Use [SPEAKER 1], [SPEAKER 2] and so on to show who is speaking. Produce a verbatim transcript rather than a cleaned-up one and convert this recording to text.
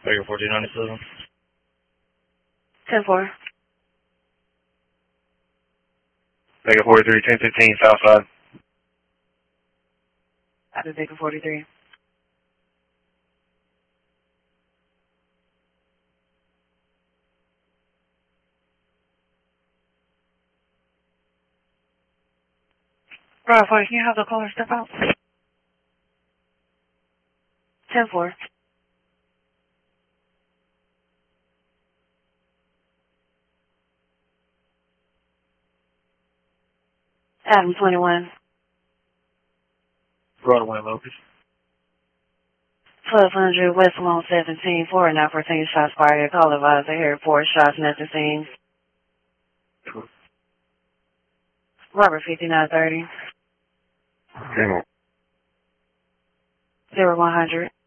[SPEAKER 1] Baker fourteen ninety-seven.
[SPEAKER 2] ten four.
[SPEAKER 3] Baker forty-three, ten fifteen, Southside.
[SPEAKER 2] Copy, Baker forty-three. Bravo, can you have the caller step out? ten four. Adam twenty-one.
[SPEAKER 3] Broadway, Locust.
[SPEAKER 2] twelve hundred West Long seventeen, four and now fourteen shots fired. Call advisor here, four shots at the scene. Robert fifty-nine thirty.
[SPEAKER 3] Okay.
[SPEAKER 2] zero one hundred.